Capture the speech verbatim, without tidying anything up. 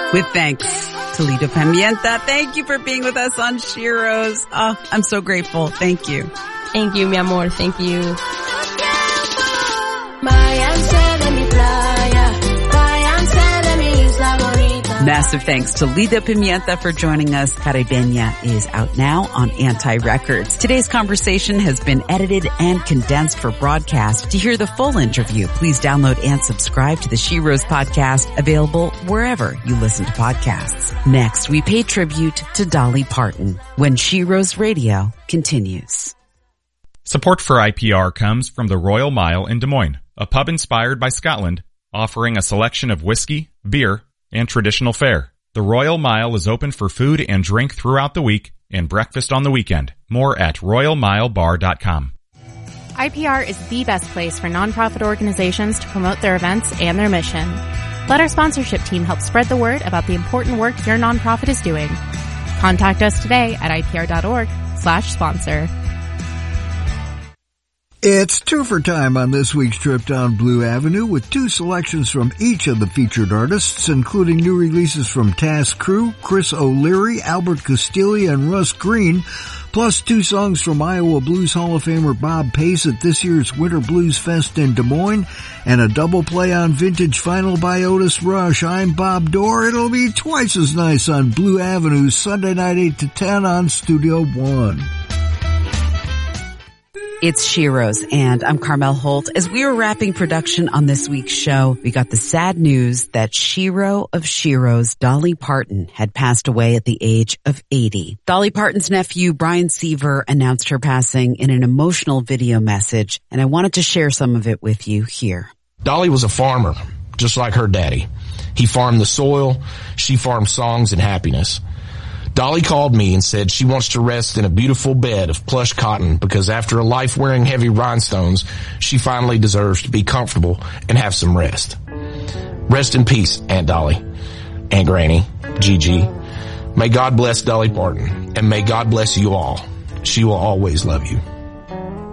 With thanks to Lito Pimienta. Thank you for being with us on Sheroes. Oh, I'm so grateful. Thank you. Thank you, mi amor. Thank you. Massive thanks to Lito Pimienta for joining us. Caribeña is out now on Anti Records. Today's conversation has been edited and condensed for broadcast. To hear the full interview, please download and subscribe to the Sheroes podcast, available wherever you listen to podcasts. Next, we pay tribute to Dolly Parton when Sheroes Radio continues. Support for I P R comes from the Royal Mile in Des Moines, a pub inspired by Scotland, offering a selection of whiskey, beer, and traditional fare. The Royal Mile is open for food and drink throughout the week and breakfast on the weekend. More at royal mile bar dot com. I P R is the best place for nonprofit organizations to promote their events and their mission. Let our sponsorship team help spread the word about the important work your nonprofit is doing. Contact us today at I P R dot org slash sponsor. It's two-for time on this week's trip down Blue Avenue with two selections from each of the featured artists, including new releases from Task Crew, Chris O'Leary, Albert Castiglia, and Russ Green, plus two songs from Iowa Blues Hall of Famer Bob Pace at this year's Winter Blues Fest in Des Moines, and a double play on Vintage Vinyl by Otis Rush. I'm Bob Dorr. It'll be twice as nice on Blue Avenue, Sunday night eight to ten on Studio One. It's Sheroes, and I'm Carmel Holt. As we were wrapping production on this week's show, we got the sad news that Shero of Sheroes, Dolly Parton, had passed away at the age of eighty. Dolly Parton's nephew, Brian Seaver, announced her passing in an emotional video message, and I wanted to share some of it with you here. Dolly was a farmer, just like her daddy. He farmed the soil, she farmed songs and happiness. Dolly called me and said she wants to rest in a beautiful bed of plush cotton because after a life wearing heavy rhinestones, she finally deserves to be comfortable and have some rest. Rest in peace, Aunt Dolly, Aunt Granny, Gigi. May God bless Dolly Parton, and may God bless you all. She will always love you.